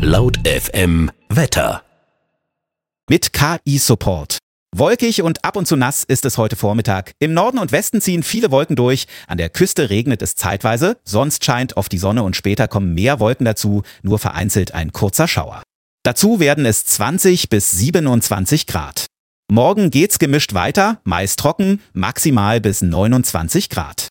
Laut FM Wetter. Mit KI-Support. Wolkig und ab und zu nass ist es heute Vormittag. Im Norden und Westen ziehen viele Wolken durch. An der Küste regnet es zeitweise. Sonst scheint oft die Sonne und später kommen mehr Wolken dazu. Nur vereinzelt ein kurzer Schauer. Dazu werden es 20 bis 27 Grad. Morgen geht's gemischt weiter, meist trocken, maximal bis 29 Grad.